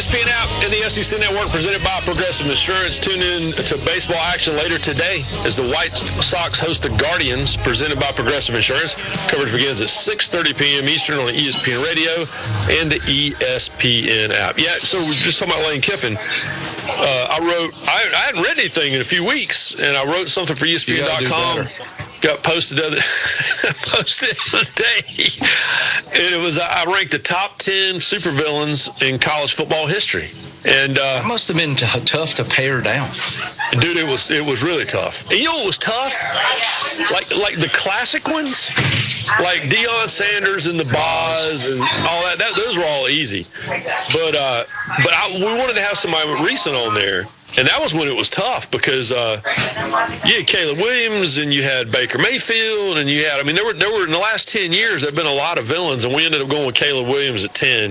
ESPN app and the SEC Network presented by Progressive Insurance. Tune in to baseball action later today as the White Sox host the Guardians, presented by Progressive Insurance. Coverage begins at 6:30 p.m. Eastern on ESPN Radio and the ESPN app. Yeah, so we're just talking about Lane Kiffin. I hadn't read anything in a few weeks, and I wrote something for ESPN.com. Got posted the other day, and it was I ranked the top 10 supervillains in college football history. And that must have been tough to pare down. Dude, it was really tough. And you know what was tough? Like the classic ones, like Deion Sanders and the Boz and all that. Those were all easy. But we wanted to have somebody recent on there. And that was when it was tough because you had Caleb Williams and you had Baker Mayfield and you had, there were in the last 10 years, there have been a lot of villains, and we ended up going with Caleb Williams at 10.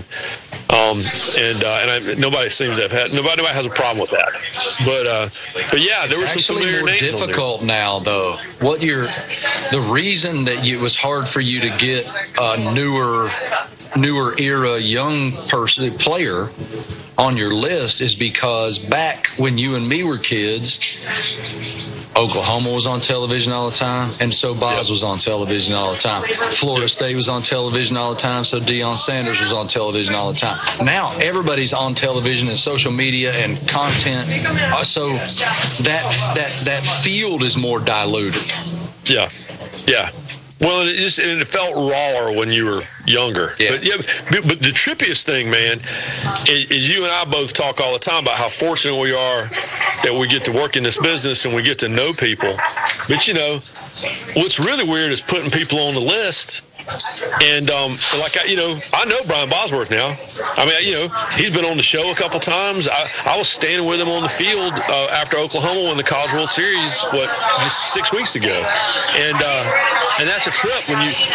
Nobody seems to have had, nobody has a problem with that. But yeah, there were some familiar names. It's actually more difficult now, though. The reason that it was hard for you to get a newer era young player on your list is because back when you and me were kids, Oklahoma was on television all the time, and so Boz was on television all the time. Florida State was on television all the time, so Deion Sanders was on television all the time. Now everybody's on television and social media and content, so that field is more diluted. Yeah. Well, it felt rawer when you were younger. Yeah. But the trippiest thing, man, is you and I both talk all the time about how fortunate we are that we get to work in this business and we get to know people. But, what's really weird is putting people on the list. And I know Brian Bosworth now. He's been on the show a couple times. I was standing with him on the field after Oklahoma won the College World Series, just 6 weeks ago. And that's a trip when